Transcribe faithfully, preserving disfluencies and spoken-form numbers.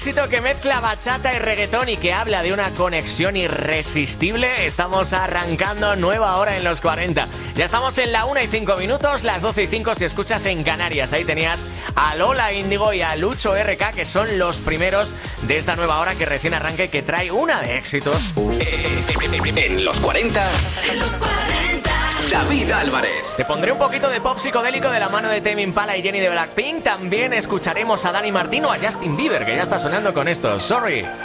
Éxito que mezcla bachata y reggaetón y que habla de una conexión irresistible. Estamos arrancando nueva hora en los cuarenta. Ya estamos en la una y cinco minutos, las doce y cinco si escuchas en Canarias. Ahí tenías a Lola Índigo y a Lucho R K, que son los primeros de esta nueva hora que recién arranca y que trae una de éxitos. En los cuarenta, en los cuarenta, David Álvarez. Te pondré un poquito de pop psicodélico de la mano de Tame Impala y Jenny de Blackpink. También escucharemos a Dani Martín o a Justin Bieber, que ya está sonando con esto. Sorry.